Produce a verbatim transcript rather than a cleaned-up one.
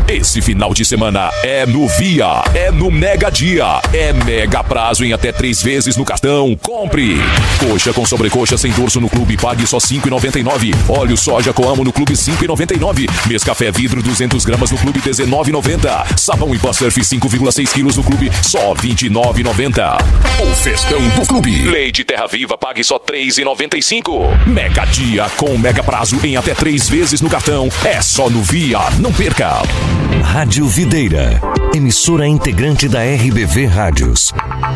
Esse final de semana é no Via, é no Mega Dia, é mega prazo em até três vezes no cartão. Compre! Coxa com sobrecoxa sem dorso no clube, pague só cinco reais e noventa e nove centavos. Óleo soja Coamo no clube, cinco reais e noventa e nove centavos. Nescafé vidro duzentas gramas no clube, dezenove reais e noventa centavos. Sabão em pó surf cinco vírgula seis quilos no clube, só vinte e nove reais e noventa centavos. O festão do clube. Leite Terra Viva, pague só três reais e noventa e cinco centavos. Mega Dia com mega prazo em até três vezes no cartão. É só no Via, não perca. Rádio Videira, emissora integrante da R B V Rádios.